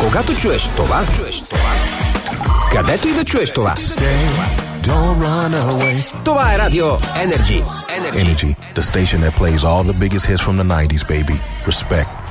Кога чуеш това? Където и да чуеш това. Don't run away. Това е Радио Energy. Energy, the station that plays all the biggest hits from the 90s, baby. Respect.